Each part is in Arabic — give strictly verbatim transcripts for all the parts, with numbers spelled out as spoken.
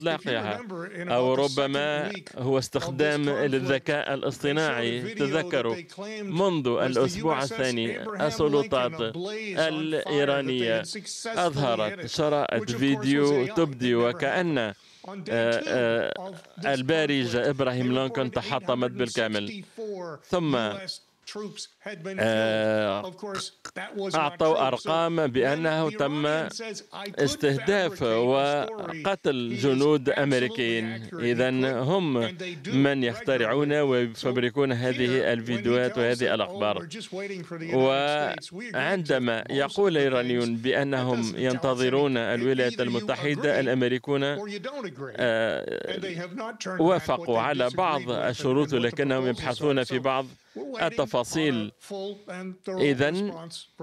إطلاقها، أو ربما هو استخدام الذكاء الاصطناعي. تذكروا منذ الأسبوع الثاني السلطات الإيرانية أظهرت شرائط فيديو تبدي وكأن آه، آه، البارج إبراهيم لينكولن تحطمت بالكامل، ثم آه، أعطوا أرقام بأنه تم استهداف وقتل جنود أمريكيين. إذن هم من يخترعون ويفبركون هذه الفيديوهات وهذه الأخبار. وعندما يقول الإيرانيون بأنهم ينتظرون الولايات المتحدة، الأمريكون وافقوا على بعض الشروط لكنهم يبحثون في بعض التفاصيل. إذن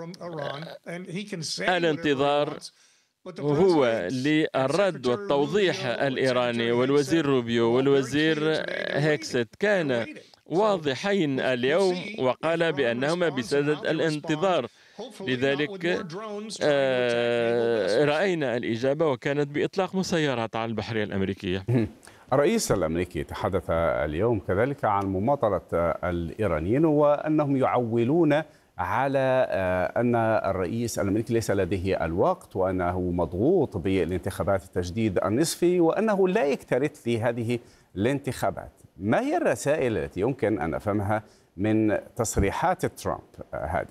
الانتظار هو للرد والتوضيح الإيراني، والوزير روبيو والوزير هيكست كان واضحين اليوم وقال بأنهما بصدد الانتظار. لذلك رأينا الإجابة وكانت بإطلاق مسيرات على البحرية الأمريكية. الرئيس الأمريكي تحدث اليوم كذلك عن مماطلة الإيرانيين وأنهم يعولون على أن الرئيس الأمريكي ليس لديه الوقت وأنه مضغوط بالانتخابات التجديد النصفي وأنه لا يكترث في هذه الانتخابات. ما هي الرسائل التي يمكن أن أفهمها من تصريحات ترامب هذه؟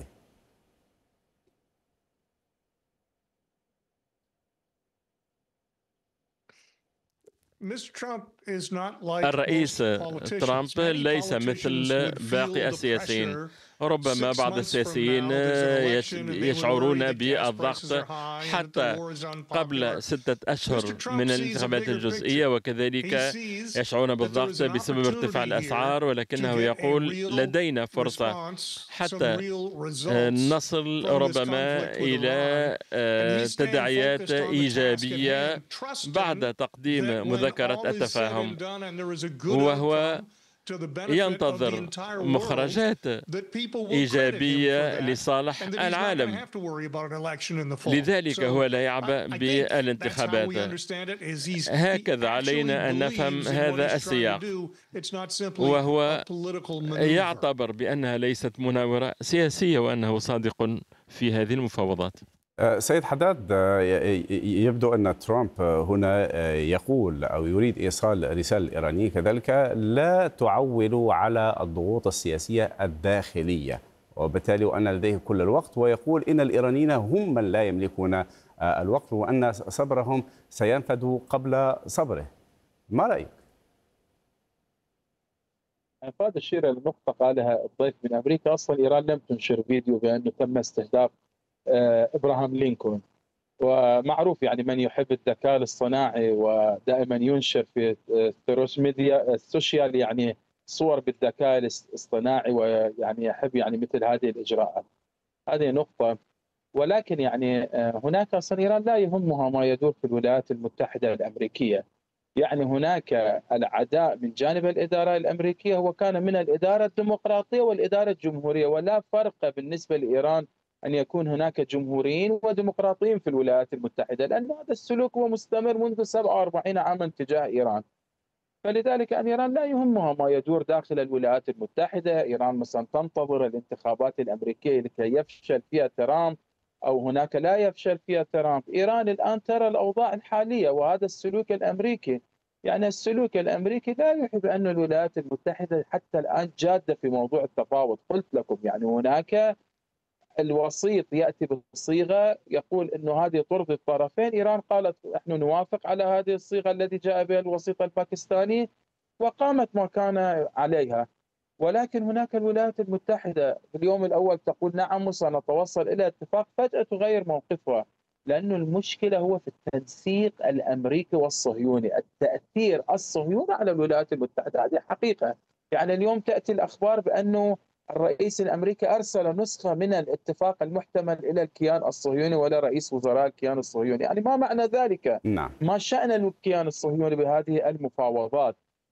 الرئيس ترامب ليس مثل باقي السياسيين. ربما بعض السياسيين يشعرون بالضغط حتى قبل ستة أشهر من الانتخابات الجزئية، وكذلك يشعرون بالضغط بسبب ارتفاع الأسعار، ولكنه يقول لدينا فرصة حتى نصل ربما إلى تداعيات إيجابية بعد تقديم مذكرة التفاهم، وهو ينتظر مخرجات إيجابية لصالح العالم. لذلك هو لا يعبأ بالانتخابات. هكذا علينا أن نفهم هذا السياق، وهو يعتبر بأنها ليست مناورة سياسية وأنه صادق في هذه المفاوضات. سيد حداد، يبدو أن ترامب هنا يقول أو يريد إيصال رسالة إيرانية كذلك: لا تعولوا على الضغوط السياسية الداخلية، وبالتالي وأن لديه كل الوقت، ويقول إن الإيرانيين هم من لا يملكون الوقت وأن صبرهم سينفد قبل صبره. ما رأيك؟ هذا الشيء النقطة قالها الضيف من أمريكا. أصلا إيران لم تنشر فيديو بأنه تم استهداف إبراهام لينكولن، ومعروف يعني من يحب الذكاء الاصطناعي ودائما ينشر في السوشيال ميديا السوشيال يعني صور بالذكاء الاصطناعي، ويعني يحب يعني مثل هذه الإجراءات. هذه نقطة. ولكن يعني هناك أصلا إيران لا يهمها ما يدور في الولايات المتحدة الأمريكية. يعني هناك العداء من جانب الإدارة الأمريكية هو كان من الإدارة الديمقراطية والإدارة الجمهورية، ولا فرق بالنسبة لإيران أن يكون هناك جمهوريين وديمقراطيين في الولايات المتحدة، لأن هذا السلوك هو مستمر منذ سبعة وأربعين عاما تجاه إيران. فلذلك أن إيران لا يهمها ما يدور داخل الولايات المتحدة. إيران مثلا تنتظر الانتخابات الأمريكية لكي يفشل فيها ترامب أو هناك لا يفشل فيها ترامب. إيران الآن ترى الأوضاع الحالية وهذا السلوك الأمريكي. يعني السلوك الأمريكي لا يحب أن الولايات المتحدة حتى الآن جادة في موضوع التفاوض. قلت لكم يعني هناك الوسيط يأتي بصيغة يقول أنه هذه ترضي الطرفين. إيران قالت نحن نوافق على هذه الصيغة التي جاء بها الوسيط الباكستاني وقامت ما كان عليها. ولكن هناك الولايات المتحدة في اليوم الأول تقول نعم وسنتوصل إلى اتفاق، فجأة تغير موقفها، لأن المشكلة هو في التنسيق الأمريكي والصهيوني، التأثير الصهيوني على الولايات المتحدة. هذه حقيقة. يعني اليوم تأتي الأخبار بأنه الرئيس الأمريكي أرسل نسخة من الاتفاق المحتمل إلى الكيان الصهيوني ولا رئيس وزراء الكيان الصهيوني. يعني ما معنى ذلك؟ نعم. ما شأن الكيان الصهيوني بهذه المفاوضات؟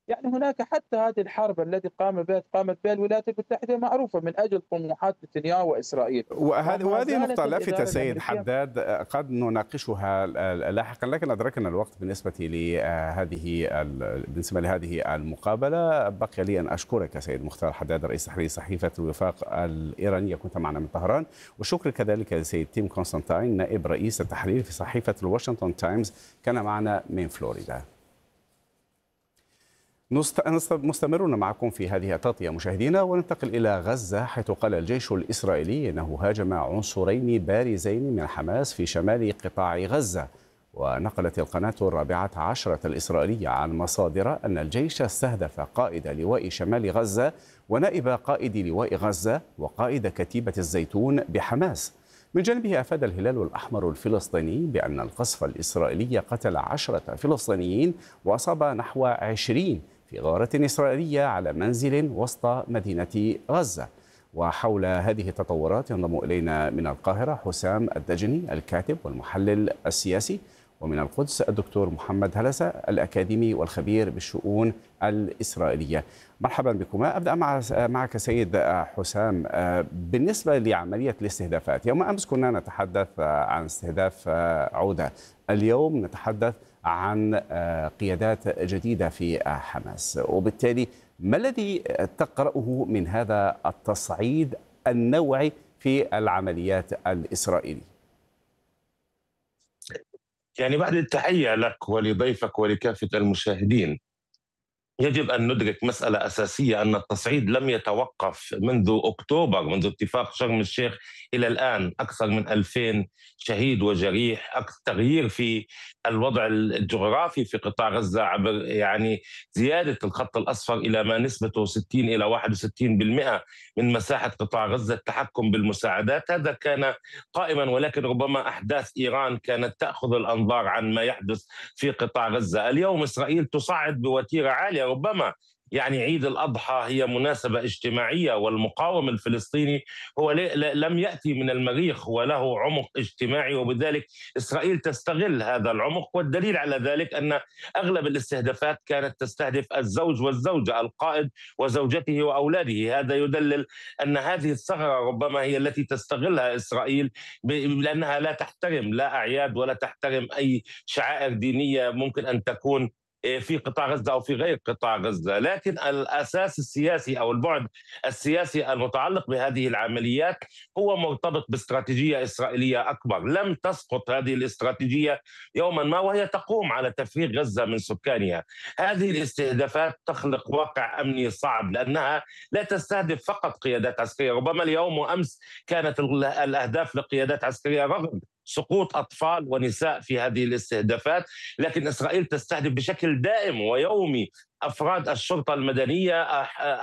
يعني هناك حتى هذه الحرب التي قام بها قامت بها الولايات المتحدة معروفة من أجل طموحات نتنياهو وإسرائيل، وهذه وما وهذه زالت نقطة لافتة الإدارة سيد الأمريكية. حداد، قد نناقشها لاحقا، لكن أدركنا الوقت بالنسبة لهذه بالنسبة لهذه المقابلة. بقي لي أن أشكرك سيد مختار حداد، رئيس تحرير صحيفة الوفاق الإيرانية، كنت معنا من طهران. وشكر كذلك لسيد تيم كونستانتين، نائب رئيس التحرير في صحيفة الواشنطن تايمز، كان معنا من فلوريدا. مستمرون معكم في هذه التغطية مشاهدينا، وننتقل إلى غزة، حيث قال الجيش الإسرائيلي أنه هاجم عنصرين بارزين من حماس في شمال قطاع غزة. ونقلت القناة الرابعة عشرة الإسرائيلية عن مصادر أن الجيش استهدف قائد لواء شمال غزة ونائب قائد لواء غزة وقائد كتيبة الزيتون بحماس. من جانبه أفاد الهلال الأحمر الفلسطيني بأن القصف الإسرائيلي قتل عشرة فلسطينيين وأصاب نحو عشرين في غارة إسرائيلية على منزل وسط مدينة غزة. وحول هذه التطورات ينضم إلينا من القاهرة حسام الدجني، الكاتب والمحلل السياسي، ومن القدس الدكتور محمد هلسة، الأكاديمي والخبير بالشؤون الإسرائيلية. مرحبا بكما. أبدأ مع معك سيد حسام. بالنسبة لعملية الاستهدافات، يوم أمس كنا نتحدث عن استهداف عودة، اليوم نتحدث عن قيادات جديدة في حماس، وبالتالي ما الذي تقرأه من هذا التصعيد النوعي في العمليات الإسرائيلية؟ يعني بعد التحية لك ولضيفك ولكافة المشاهدين، يجب أن ندرك مسألة أساسية، أن التصعيد لم يتوقف منذ أكتوبر، منذ اتفاق شرم الشيخ إلى الآن. أكثر من ألفين شهيد وجريح، أكثر تغيير في الوضع الجغرافي في قطاع غزة عبر يعني زيادة الخط الأصفر إلى ما نسبته ستين إلى واحد وستين بالمئة من مساحة قطاع غزة، التحكم بالمساعدات. هذا كان قائما، ولكن ربما أحداث إيران كانت تأخذ الأنظار عن ما يحدث في قطاع غزة. اليوم إسرائيل تصعد بوتيرة عالية، ربما يعني عيد الأضحى هي مناسبة اجتماعية، والمقاوم الفلسطيني هو لم يأتي من المريخ وله عمق اجتماعي، وبذلك إسرائيل تستغل هذا العمق. والدليل على ذلك أن أغلب الاستهدافات كانت تستهدف الزوج والزوجة، القائد وزوجته وأولاده. هذا يدلل أن هذه الثغرة ربما هي التي تستغلها إسرائيل، لأنها لا تحترم لا أعياد ولا تحترم أي شعائر دينية ممكن أن تكون في قطاع غزة أو في غير قطاع غزة. لكن الأساس السياسي أو البعد السياسي المتعلق بهذه العمليات هو مرتبط باستراتيجية إسرائيلية أكبر. لم تسقط هذه الاستراتيجية يوما ما، وهي تقوم على تفريغ غزة من سكانها. هذه الاستهدافات تخلق واقع أمني صعب، لأنها لا تستهدف فقط قيادات عسكرية. ربما اليوم وأمس كانت الأهداف لقيادات عسكرية رغم سقوط أطفال ونساء في هذه الاستهدافات، لكن إسرائيل تستهدف بشكل دائم ويومي أفراد الشرطة المدنية،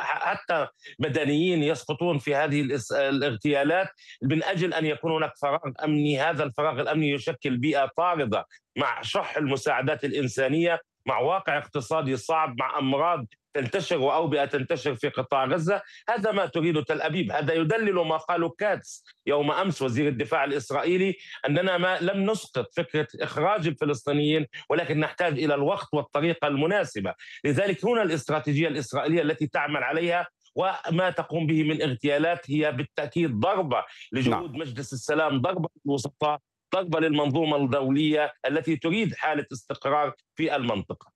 حتى مدنيين يسقطون في هذه الاغتيالات من أجل أن يكون هناك فراغ أمني. هذا الفراغ الأمني يشكل بيئة طاردة مع شح المساعدات الإنسانية، مع واقع اقتصادي صعب، مع أمراض تنتشر وأوبئة تنتشر في قطاع غزة. هذا ما تريد تل أبيب. هذا يدلل ما قاله كاتس يوم أمس وزير الدفاع الإسرائيلي، أننا ما لم نسقط فكرة إخراج الفلسطينيين، ولكن نحتاج إلى الوقت والطريقة المناسبة. لذلك هنا الاستراتيجية الإسرائيلية التي تعمل عليها وما تقوم به من اغتيالات هي بالتأكيد ضربة لجهود مجلس السلام، ضربة للوسطاء، ضربة للمنظومة الدولية التي تريد حالة استقرار في المنطقة.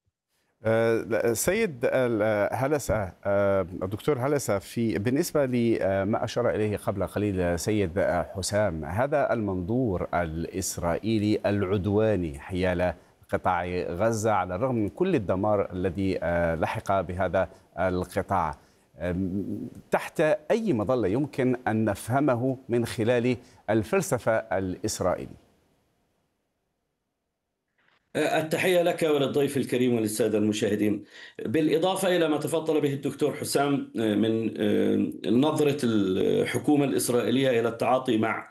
سيد هلسة، الدكتور هلسة، في بالنسبة لما أشار إليه قبل قليل سيد حسام، هذا المنظور الإسرائيلي العدواني حيال قطاع غزة على الرغم من كل الدمار الذي لحق بهذا القطاع، تحت أي مظلة يمكن أن نفهمه من خلال الفلسفة الإسرائيلية؟ التحية لك وللضيف الكريم وللسادة المشاهدين. بالإضافة إلى ما تفضل به الدكتور حسام من نظرة الحكومة الإسرائيلية إلى التعاطي مع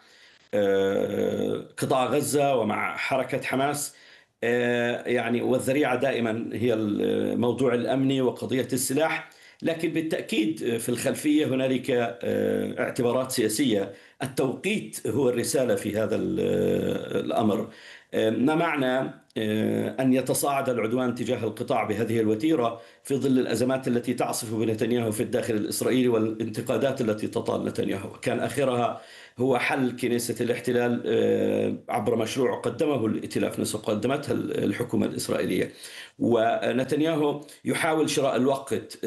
قطاع غزة ومع حركة حماس، يعني والذريعة دائما هي الموضوع الأمني وقضية السلاح، لكن بالتأكيد في الخلفية هنالك اعتبارات سياسية. التوقيت هو الرسالة في هذا الأمر. ما معنى أن يتصاعد العدوان تجاه القطاع بهذه الوتيرة في ظل الأزمات التي تعصف بنتنياهو في الداخل الإسرائيلي والانتقادات التي تطال نتنياهو. كان آخرها هو حل كنيسة الاحتلال عبر مشروع قدمه الائتلاف نصف قدمتها الحكومة الإسرائيلية، ونتنياهو يحاول شراء الوقت.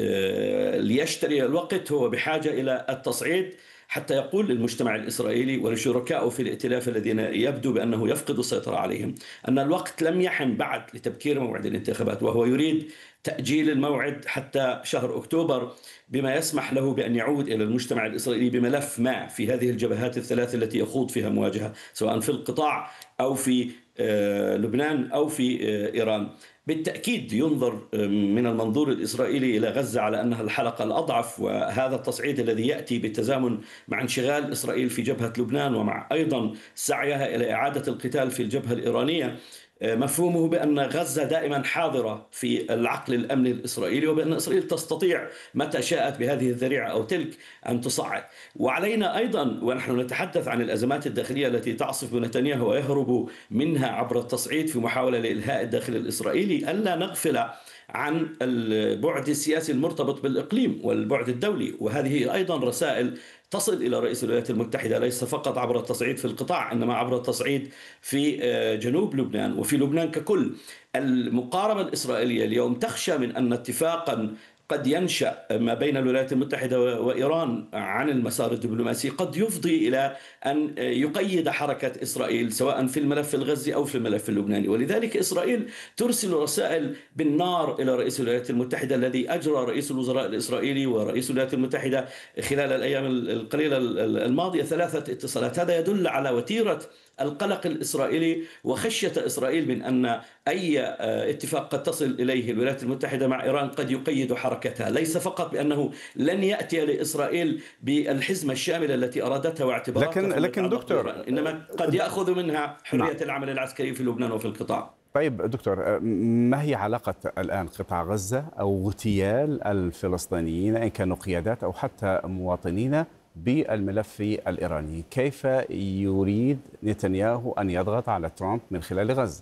ليشتري الوقت هو بحاجة إلى التصعيد حتى يقول للمجتمع الإسرائيلي ولشركائه في الائتلاف الذين يبدو بأنه يفقد السيطرة عليهم أن الوقت لم يحن بعد لتبكير موعد الانتخابات، وهو يريد تأجيل الموعد حتى شهر أكتوبر بما يسمح له بأن يعود إلى المجتمع الإسرائيلي بملف ما في هذه الجبهات الثلاث التي يخوض فيها مواجهة، سواء في القطاع أو في لبنان أو في إيران. بالتأكيد ينظر من المنظور الإسرائيلي إلى غزة على أنها الحلقة الأضعف، وهذا التصعيد الذي يأتي بالتزامن مع انشغال إسرائيل في جبهة لبنان ومع أيضا سعيها إلى إعادة القتال في الجبهة الإيرانية مفهومه بأن غزة دائما حاضرة في العقل الأمني الإسرائيلي، وبأن إسرائيل تستطيع متى شاءت بهذه الذريعة أو تلك أن تصعد. وعلينا أيضا ونحن نتحدث عن الأزمات الداخلية التي تعصف بنتنياهو ويهرب منها عبر التصعيد في محاولة لإلهاء الداخل الإسرائيلي، ألا نغفل عن البعد السياسي المرتبط بالإقليم والبعد الدولي، وهذه أيضا رسائل تصل إلى رئيس الولايات المتحدة ليس فقط عبر التصعيد في القطاع، إنما عبر التصعيد في جنوب لبنان وفي لبنان ككل. المقاربة الإسرائيلية اليوم تخشى من أن اتفاقا قد ينشأ ما بين الولايات المتحدة وإيران عن المسار الدبلوماسي قد يفضي إلى أن يقيد حركة إسرائيل سواء في الملف الغزي أو في الملف اللبناني. ولذلك إسرائيل ترسل رسائل بالنار إلى رئيس الولايات المتحدة الذي أجرى رئيس الوزراء الإسرائيلي ورئيس الولايات المتحدة خلال الأيام القليلة الماضية ثلاثة اتصالات. هذا يدل على وتيرة القلق الإسرائيلي وخشية إسرائيل من أن أي اتفاق قد تصل إليه الولايات المتحدة مع إيران قد يقيد حركتها، ليس فقط بأنه لن يأتي لإسرائيل بالحزمة الشاملة التي أرادتها واعتباراتها، لكن لكن دكتور إنما قد يأخذ منها حرية نعم. العمل العسكري في لبنان وفي القطاع. طيب دكتور، ما هي علاقة الآن قطاع غزة أو اغتيال الفلسطينيين إن كانوا قيادات أو حتى مواطنين بالملف الإيراني؟ كيف يريد نتنياهو أن يضغط على ترامب من خلال غزة؟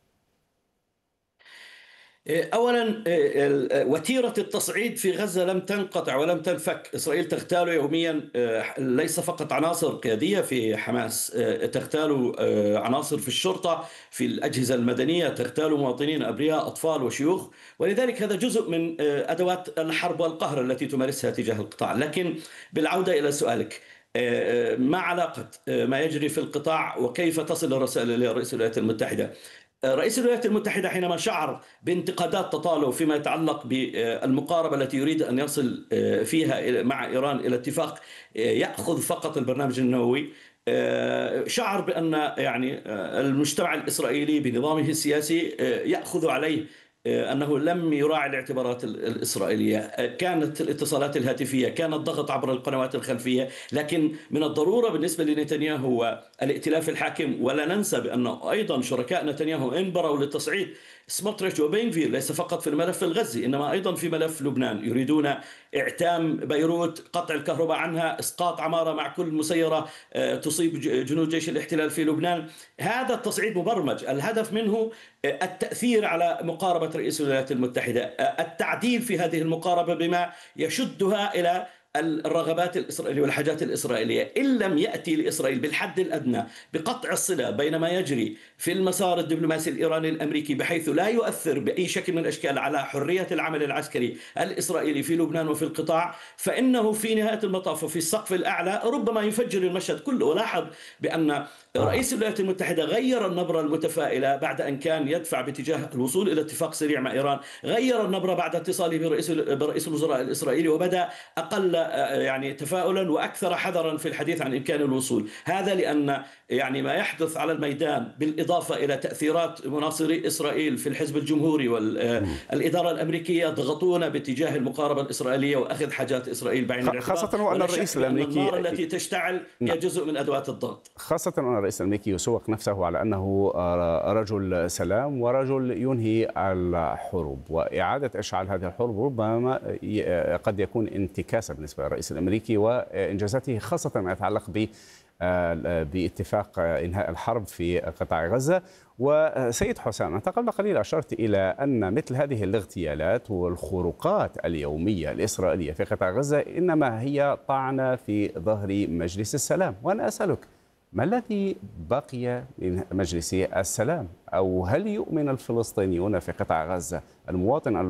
أولا وتيرة التصعيد في غزة لم تنقطع ولم تنفك. إسرائيل تغتال يوميا ليس فقط عناصر قيادية في حماس، تغتال عناصر في الشرطة، في الأجهزة المدنية، تغتال مواطنين أبرياء، أطفال وشيوخ، ولذلك هذا جزء من أدوات الحرب والقهر التي تمارسها تجاه القطاع. لكن بالعودة إلى سؤالك، ما علاقة ما يجري في القطاع وكيف تصل الرسائل إلى رئيس الولايات المتحدة؟ رئيس الولايات المتحدة حينما شعر بانتقادات تطاله فيما يتعلق بالمقاربة التي يريد أن يصل فيها مع إيران إلى اتفاق يأخذ فقط البرنامج النووي، شعر بأن يعني المجتمع الإسرائيلي بنظامه السياسي يأخذ عليه أنه لم يراعي الاعتبارات الإسرائيلية. كانت الاتصالات الهاتفية، كان الضغط عبر القنوات الخلفية، لكن من الضرورة بالنسبة لنتنياهو والائتلاف الحاكم، ولا ننسى بأنه أيضا شركاء نتنياهو انبروا للتصعيد سموتريتش وبينفير ليس فقط في الملف الغزي إنما أيضا في ملف لبنان. يريدون إعتام بيروت، قطع الكهرباء عنها، إسقاط عمارة مع كل مسيرة تصيب جنود جيش الاحتلال في لبنان. هذا التصعيد مبرمج، الهدف منه التأثير على مقاربة رئيس الولايات المتحدة، التعديل في هذه المقاربة بما يشدها إلى الرغبات الإسرائيلية والحاجات الإسرائيلية. إن لم يأتي لإسرائيل بالحد الأدنى بقطع الصلة بين ما يجري في المسار الدبلوماسي الإيراني الأمريكي بحيث لا يؤثر بأي شكل من الأشكال على حرية العمل العسكري الإسرائيلي في لبنان وفي القطاع، فإنه في نهاية المطاف وفي السقف الأعلى ربما يفجر المشهد كله. ولاحظ بأن رئيس الولايات المتحدة غير النبرة المتفائلة بعد أن كان يدفع باتجاه الوصول إلى اتفاق سريع مع إيران، غير النبرة بعد اتصاله برئيس برئيس الوزراء الإسرائيلي وبدأ أقل يعني تفاؤلا وأكثر حذرا في الحديث عن إمكان الوصول. هذا لأن يعني ما يحدث على الميدان بالإضافة إلى تأثيرات مناصري إسرائيل في الحزب الجمهوري والإدارة الأمريكية ضغطونا باتجاه المقاربة الإسرائيلية وأخذ حاجات إسرائيل بعين الاعتبار، خاصة وأن الرئيس الأمريكي النار التي تشتعل هي جزء من أدوات الضغط، خاصة أن الرئيس الأمريكي يسوق نفسه على أنه رجل سلام ورجل ينهي الحروب، وإعادة إشعال هذه الحروب ربما قد يكون انتكاسة بالنسبة للرئيس الأمريكي وإنجازاته، خاصة ما يتعلق باتفاق إنهاء الحرب في قطاع غزة. وسيد حسام، أنت قبل قليل أشرت إلى أن مثل هذه الاغتيالات والخروقات اليومية الإسرائيلية في قطاع غزة إنما هي طعنة في ظهر مجلس السلام، وأنا أسألك ما الذي بقي من مجلس السلام؟ أو هل يؤمن الفلسطينيون في قطاع غزة، المواطن